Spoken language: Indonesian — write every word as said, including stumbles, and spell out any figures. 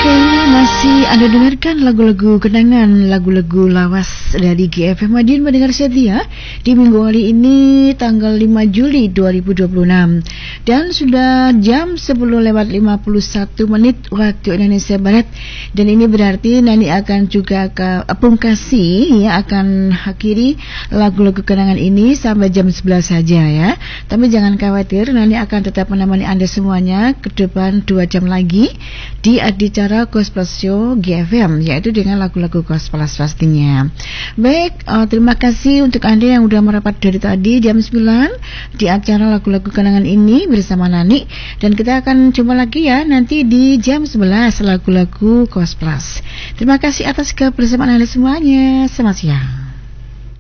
Oke, masih Anda dengarkan lagu-lagu kenangan, lagu-lagu lawas dari G F M Madiun pendengar setia di minggu hari ini tanggal lima Juli dua ribu dua puluh enam. Dan sudah jam sepuluh lewat lima puluh satu menit waktu Indonesia Barat. Dan ini berarti Nani akan juga ke pungkasi ya, akan akhiri lagu-lagu kenangan ini sampai jam sebelas saja ya. Tapi jangan khawatir, Nani akan tetap menemani Anda semuanya ke depan dua jam lagi di acara Gospel Show G F M, yaitu dengan lagu-lagu gospel pastinya. Baik, uh, terima kasih untuk Anda yang udah merapat dari tadi jam sembilan di acara lagu-lagu kenangan ini bersama Nani. Dan kita akan jumpa lagi ya nanti di jam sebelas lagu-lagu gospel. Terima kasih atas kebersamaan Anda semuanya. Selamat siang.